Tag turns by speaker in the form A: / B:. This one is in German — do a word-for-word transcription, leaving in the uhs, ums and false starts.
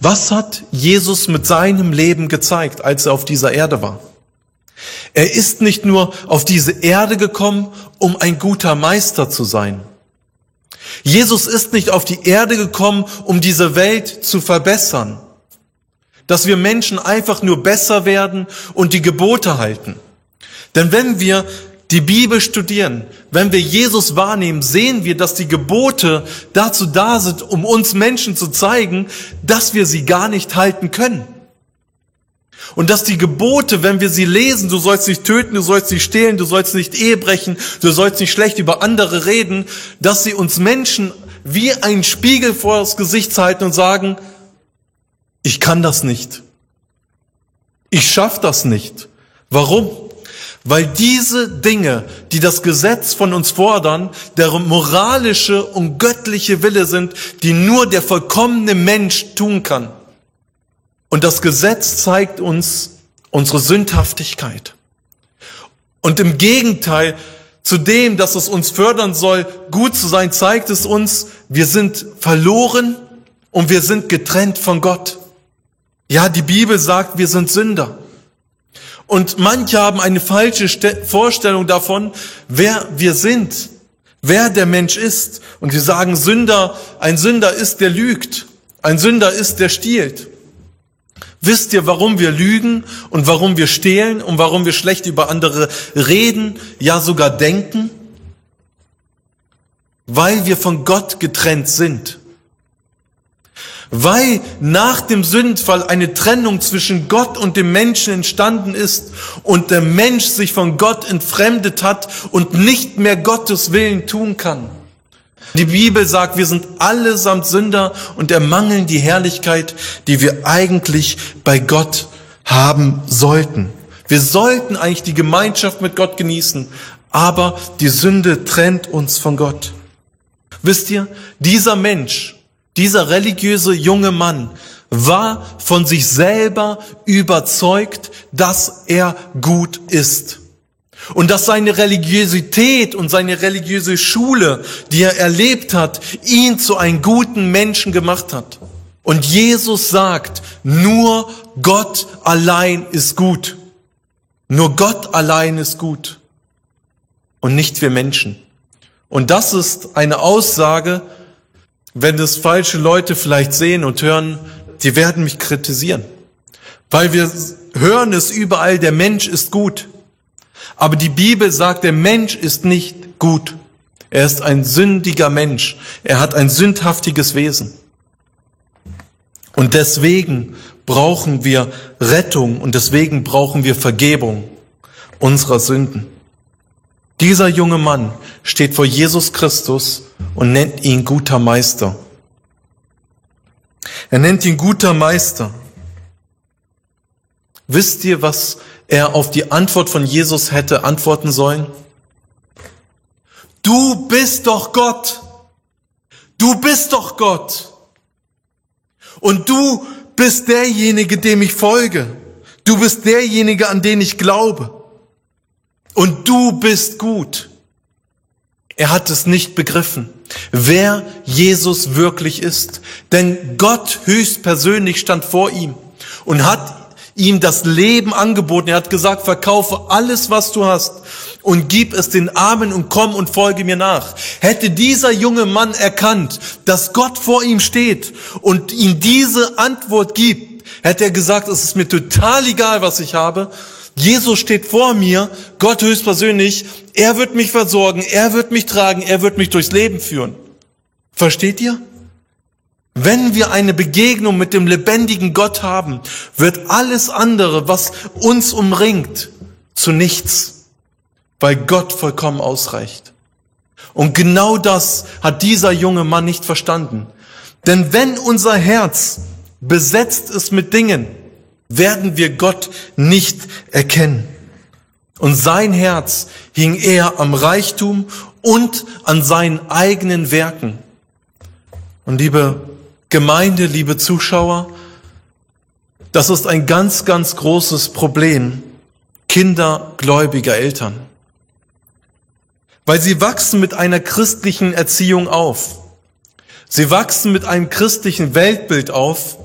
A: Was hat Jesus mit seinem Leben gezeigt, als er auf dieser Erde war? Er ist nicht nur auf diese Erde gekommen, um ein guter Meister zu sein. Jesus ist nicht auf die Erde gekommen, um diese Welt zu verbessern. Dass wir Menschen einfach nur besser werden und die Gebote halten. Denn wenn wir die Bibel studieren, wenn wir Jesus wahrnehmen, sehen wir, dass die Gebote dazu da sind, um uns Menschen zu zeigen, dass wir sie gar nicht halten können. Und dass die Gebote, wenn wir sie lesen, du sollst nicht töten, du sollst nicht stehlen, du sollst nicht Ehe brechen, du sollst nicht schlecht über andere reden, dass sie uns Menschen wie einen Spiegel vor das Gesicht halten und sagen, ich kann das nicht. Ich schaff das nicht. Warum? Weil diese Dinge, die das Gesetz von uns fordern, der moralische und göttliche Wille sind, die nur der vollkommene Mensch tun kann. Und das Gesetz zeigt uns unsere Sündhaftigkeit. Und im Gegenteil zu dem, dass es uns fördern soll, gut zu sein, zeigt es uns, wir sind verloren und wir sind getrennt von Gott. Ja, die Bibel sagt, wir sind Sünder. Und manche haben eine falsche Vorstellung davon, wer wir sind, wer der Mensch ist. Und sie sagen, Sünder, ein Sünder ist, der lügt. Ein Sünder ist, der stiehlt. Wisst ihr, warum wir lügen und warum wir stehlen und warum wir schlecht über andere reden, ja sogar denken? Weil wir von Gott getrennt sind. Weil nach dem Sündenfall eine Trennung zwischen Gott und dem Menschen entstanden ist und der Mensch sich von Gott entfremdet hat und nicht mehr Gottes Willen tun kann. Die Bibel sagt, wir sind allesamt Sünder und ermangeln die Herrlichkeit, die wir eigentlich bei Gott haben sollten. Wir sollten eigentlich die Gemeinschaft mit Gott genießen, aber die Sünde trennt uns von Gott. Wisst ihr, dieser Mensch, dieser religiöse junge Mann war von sich selber überzeugt, dass er gut ist. Und dass seine Religiosität und seine religiöse Schule, die er erlebt hat, ihn zu einem guten Menschen gemacht hat. Und Jesus sagt, nur Gott allein ist gut. Nur Gott allein ist gut. Und nicht wir Menschen. Und das ist eine Aussage, wenn das falsche Leute vielleicht sehen und hören, die werden mich kritisieren. Weil wir hören es überall, der Mensch ist gut. Aber die Bibel sagt, der Mensch ist nicht gut. Er ist ein sündiger Mensch. Er hat ein sündhaftiges Wesen. Und deswegen brauchen wir Rettung und deswegen brauchen wir Vergebung unserer Sünden. Dieser junge Mann steht vor Jesus Christus und nennt ihn guter Meister. Er nennt ihn guter Meister. Wisst ihr, was er auf die Antwort von Jesus hätte antworten sollen? Du bist doch Gott. Du bist doch Gott. Und du bist derjenige, dem ich folge. Du bist derjenige, an den ich glaube. Und du bist gut. Er hat es nicht begriffen, wer Jesus wirklich ist. Denn Gott höchstpersönlich stand vor ihm und hat ihm das Leben angeboten. Er hat gesagt, verkaufe alles, was du hast und gib es den Armen und komm und folge mir nach. Hätte dieser junge Mann erkannt, dass Gott vor ihm steht und ihm diese Antwort gibt, hätte er gesagt, es ist mir total egal, was ich habe. Jesus steht vor mir, Gott höchstpersönlich, er wird mich versorgen, er wird mich tragen, er wird mich durchs Leben führen. Versteht ihr? Wenn wir eine Begegnung mit dem lebendigen Gott haben, wird alles andere, was uns umringt, zu nichts, weil Gott vollkommen ausreicht. Und genau das hat dieser junge Mann nicht verstanden. Denn wenn unser Herz besetzt ist mit Dingen, werden wir Gott nicht erkennen. Und sein Herz hing eher am Reichtum und an seinen eigenen Werken. Und liebe Gemeinde, liebe Zuschauer, das ist ein ganz, ganz großes Problem Kinder gläubiger Eltern. Weil sie wachsen mit einer christlichen Erziehung auf. Sie wachsen mit einem christlichen Weltbild auf,